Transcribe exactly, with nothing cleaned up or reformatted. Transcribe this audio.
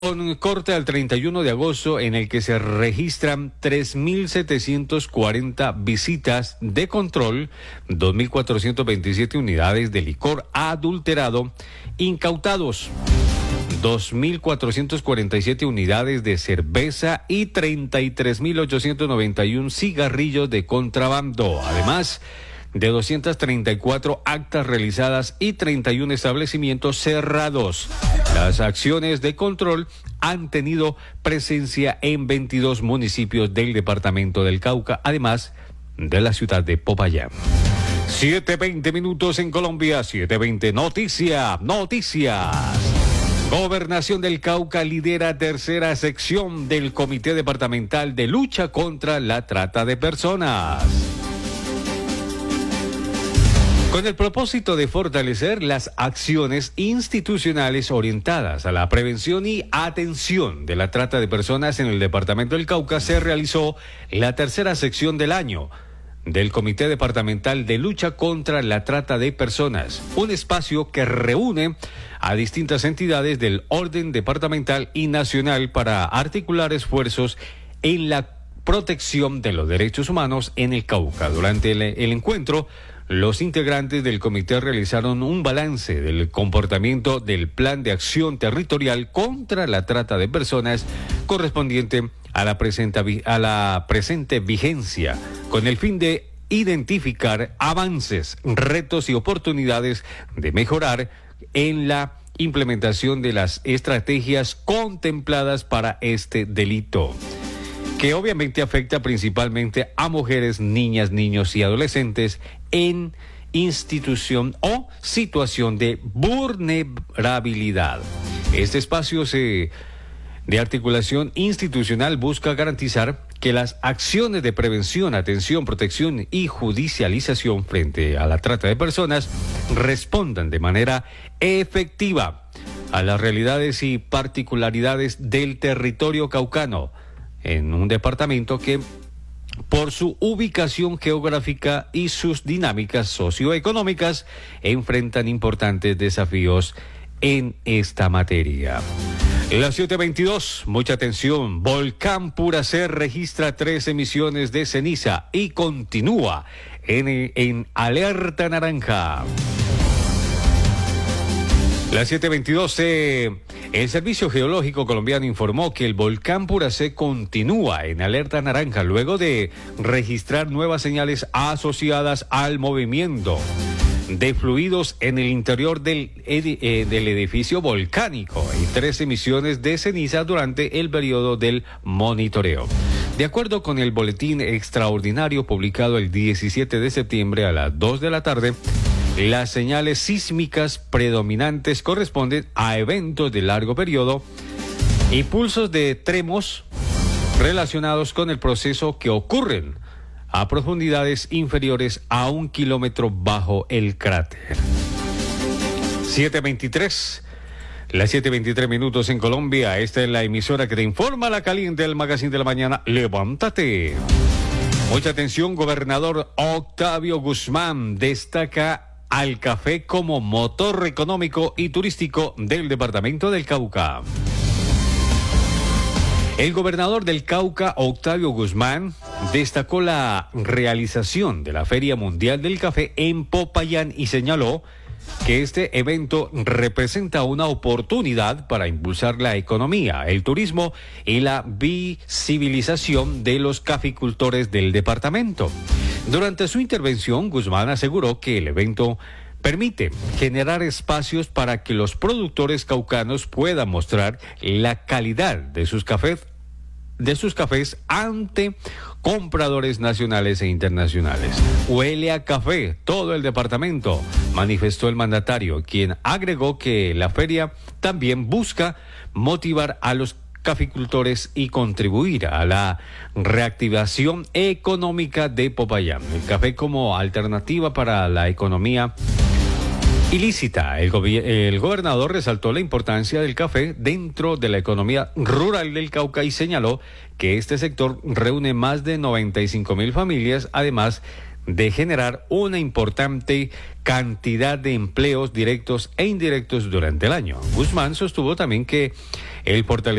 Con corte al treinta y uno de agosto en el que se registran tres mil setecientos cuarenta visitas de control, dos mil cuatrocientas veintisiete unidades de licor adulterado incautados, dos mil cuatrocientas cuarenta y siete unidades de cerveza y treinta y tres mil ochocientos noventa y uno cigarrillos de contrabando, además de doscientas treinta y cuatro actas realizadas y treinta y uno establecimientos cerrados. Las acciones de control han tenido presencia en veintidós municipios del departamento del Cauca, además de la ciudad de Popayán. siete veinte minutos en Colombia, siete veinte Noticia, noticias. Gobernación del Cauca lidera tercera sección del Comité Departamental de Lucha contra la Trata de Personas. Con el propósito de fortalecer las acciones institucionales orientadas a la prevención y atención de la trata de personas en el departamento del Cauca, se realizó la tercera sección del año del Comité Departamental de Lucha contra la Trata de Personas, un espacio que reúne a distintas entidades del orden departamental y nacional para articular esfuerzos en la protección de los derechos humanos en el Cauca. Durante el, el encuentro, los integrantes del comité realizaron un balance del comportamiento del Plan de Acción Territorial contra la Trata de Personas correspondiente a la presente, a la presente vigencia, con el fin de identificar avances, retos y oportunidades de mejorar en la implementación de las estrategias contempladas para este delito, que obviamente afecta principalmente a mujeres, niñas, niños y adolescentes en institución o situación de vulnerabilidad. Este espacio se, de articulación institucional busca garantizar que las acciones de prevención, atención, protección y judicialización frente a la trata de personas respondan de manera efectiva a las realidades y particularidades del territorio caucano, en un departamento que, por su ubicación geográfica y sus dinámicas socioeconómicas, enfrentan importantes desafíos en esta materia. Las siete veintidós, mucha atención. Volcán Puracé registra tres emisiones de ceniza y continúa en, en alerta naranja. Las siete veintidós, eh, el Servicio Geológico Colombiano informó que el volcán Puracé continúa en alerta naranja luego de registrar nuevas señales asociadas al movimiento de fluidos en el interior del, edi- eh, del edificio volcánico y tres emisiones de ceniza durante el periodo del monitoreo. De acuerdo con el boletín extraordinario publicado el diecisiete de septiembre a las dos de la tarde, las señales sísmicas predominantes corresponden a eventos de largo periodo y pulsos de tremos relacionados con el proceso que ocurren a profundidades inferiores a un kilómetro bajo el cráter. siete veintitrés, las siete veintitrés minutos en Colombia. Esta es la emisora que te informa, la caliente del Magazine de la Mañana. Levántate. Mucha atención, gobernador Octavio Guzmán destaca al café como motor económico y turístico del departamento del Cauca. El gobernador del Cauca, Octavio Guzmán, destacó la realización de la Feria Mundial del Café en Popayán y señaló que este evento representa una oportunidad para impulsar la economía, el turismo y la visibilización de los caficultores del departamento. Durante su intervención, Guzmán aseguró que el evento permite generar espacios para que los productores caucanos puedan mostrar la calidad de sus cafés, de sus cafés ante compradores nacionales e internacionales. Huele a café todo el departamento, manifestó el mandatario, quien agregó que la feria también busca motivar a los caficultores y contribuir a la reactivación económica de Popayán. El café como alternativa para la economía ilícita. El, gobi- el gobernador resaltó la importancia del café dentro de la economía rural del Cauca y señaló que este sector reúne más de noventa y cinco mil familias, además de generar una importante cantidad de empleos directos e indirectos durante el año. Guzmán sostuvo también que el fortalecimiento